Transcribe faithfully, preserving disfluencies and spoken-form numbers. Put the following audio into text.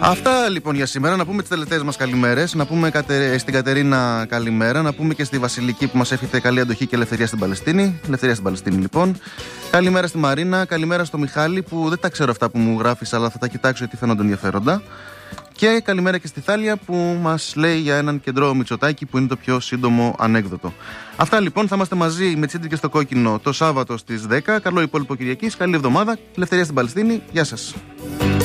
Αυτά λοιπόν για σήμερα. Να πούμε τις τελευταίες μας καλημέρες. Να πούμε κατε... στην Κατερίνα καλημέρα. Να πούμε και στη Βασιλική που μας εύχεται καλή αντοχή και ελευθερία στην Παλαιστίνη. Ελευθερία στην Παλαιστίνη λοιπόν. Καλημέρα στη Μαρίνα. Καλημέρα στο Μιχάλη που δεν τα ξέρω αυτά που μου γράφεις, αλλά θα τα κοιτάξω γιατί φαίνονται ενδιαφέροντα. Και καλημέρα και στη Θάλια που μας λέει για έναν κεντρό Μητσοτάκη που είναι το πιο σύντομο ανέκδοτο. Αυτά λοιπόν, θα είμαστε μαζί με τις Έντρικες στο Κόκκινο το Σάββατο στις δέκα. Καλό υπόλοιπο Κυριακής, καλή εβδομάδα. Ελευθερία στην Παλαιστίνη. Γεια σας.